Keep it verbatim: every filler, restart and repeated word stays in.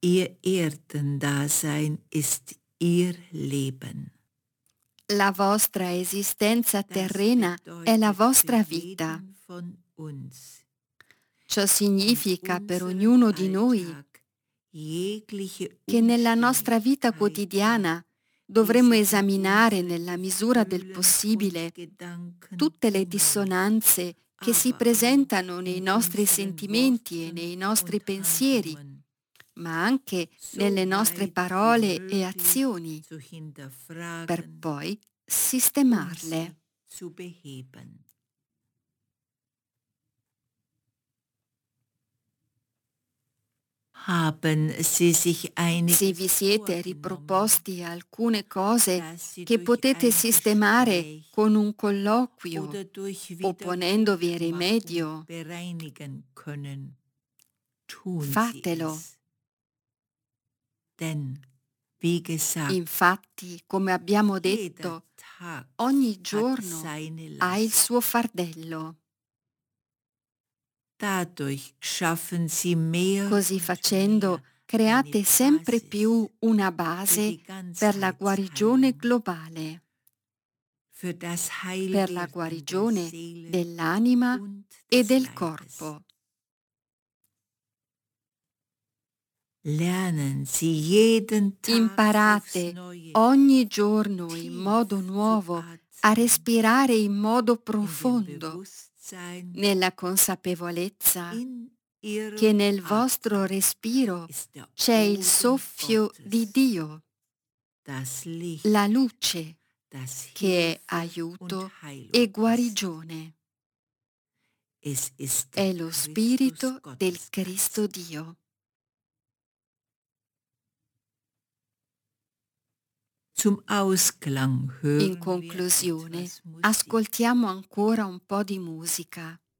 Ihr Erdendasein ist ihr Leben. La vostra esistenza Das terrena è la bedeutet vostra für vita. jeden von uns Ciò in significa per unserem ognuno di noi Alltag jegliche che nella nostra vita Umständlichkeiten, quotidiana dovremmo die sich in esaminare unsere nella misura del Gefühle und possibile Gedanken tutte le tummeln, dissonanze che si aber auch presentano nei in nostri unseren sentimenti e Worten nei nostri und pensieri, Handlungen, ma anche so nelle nostre weit wie parole e möglich azioni, zu per hinterfragen poi und sistemarle. sie zu beheben. Haben Sie sich Se einiges vi siete vorgenommen, riproposti alcune cose das Sie che durch potete ein sistemare Gespräch con un colloquio oder durch o ponendovi Wiedergutmachung rimedio, bereinigen können, tun Sie fatelo. es. Denn, wie gesagt, Infatti, come abbiamo jeder detto, Tag ogni hat giorno seine ha il Last. suo fardello. Dadurch schaffen Sie mehr Così und mehr facendo, eine create sempre più Basis una für base die per la guarigione Ganzheitsheilung, globale, für das per la Heilwerden der guarigione Seele dell'anima und e des del Leibes. corpo. Lernen Sie jeden Tag aufs Imparate Neue ogni giorno in modo tief zu nuovo a atmen, respirare in modo in dem profondo, Bewusstsein, nella consapevolezza in che Ihrem nel vostro Atem respiro ist der c'è il Odem soffio di Gottes, Dio, das la Licht, luce das che è Hilfe und aiuto e Heilung ist. guarigione. Es ist der È lo Christus spirito del Gottesgeist. Cristo Dio. Zum Ausklang In hören wir conclusione, etwas Musik. ascoltiamo ancora un po' di musica.